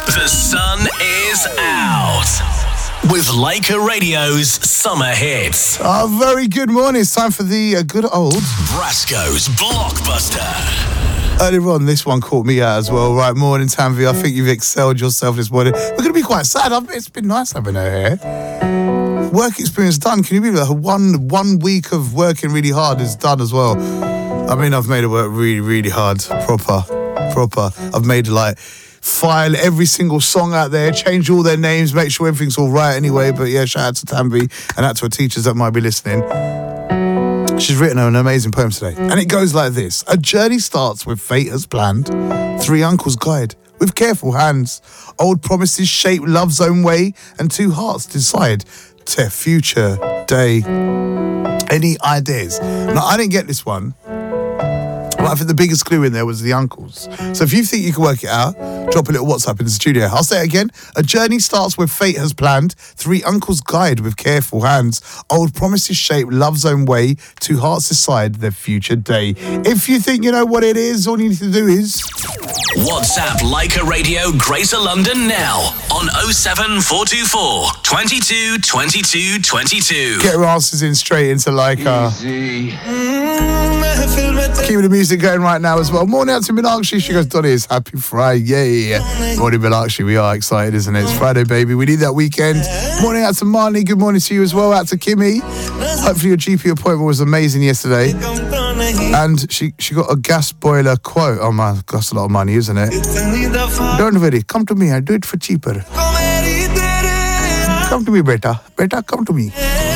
The sun is out with Laker Radio's Summer Hits. Very good morning. It's time for the good old Brasco's Blockbuster. Earlier on, this one caught me out as well. Right, morning, Tanvi. I think you've excelled yourself this morning. We're going to be quite sad. It's been nice having her here. Work experience done. Can you believe that? One week of working really hard is done as well. I mean, I've made her work really, really hard. Proper. I've made her file every single song out there, change all their names, make sure everything's all right anyway. But yeah, shout out to Tanvi and out to her teachers that might be listening. She's written an amazing poem today. And it goes like this. A journey starts with fate as planned. Three uncles guide with careful hands. Old promises shape love's own way. And two hearts decide their future day. Any ideas? Now, I didn't get this one. But I think the biggest clue in there was the uncles. So if you think you can work it out, drop a little WhatsApp in the studio. I'll say it again. A journey starts with fate has planned. Three uncles guide with careful hands. Old promises shape love's own way. Two hearts decide their future day. If you think you know what it is, all you need to do is... WhatsApp Laker Radio Greater London now on 07424 22 22 22. Get your answers in straight into Easy. Keeping the music going right now as well. Morning out to Meenakshi. She goes, Donny, it's happy Friday. Morning, Meenakshi. We are excited, isn't it? It's Friday, baby. We need that weekend. Morning out to Marnie. Good morning to you as well. Out to Kimmy. Hopefully your GP appointment was amazing yesterday. And she got a gas boiler quote. Oh, man, that's a lot of money, isn't it? Don't worry. Come to me. I'll do it for cheaper. Come to me, beta. Beta, come to me.